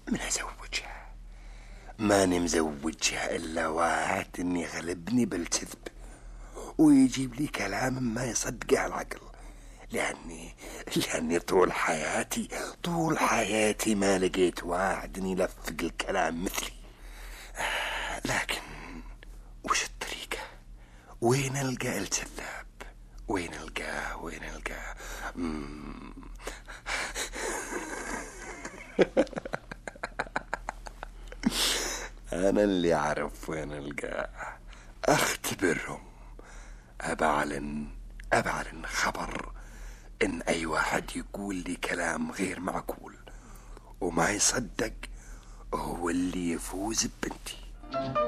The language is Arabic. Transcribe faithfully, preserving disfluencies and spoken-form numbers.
من أزوجها؟ ماني مزوجها إلا واحد إني غلبني بالكذب ويجيب لي كلام ما يصدقه العقل، لأني لأني طول حياتي طول حياتي ما لقيت واحد يلفق الكلام مثلي. لكن وش الطريقة؟ وين ألقى الكذاب؟ وين ألقاه؟ وين ألقاه؟ أنا اللي أعرف وين ألقاه. أختبرهم، أبعلن أبعلن خبر إن أي واحد يقول لي كلام غير معقول وما يصدق هو اللي يفوز ببنتي.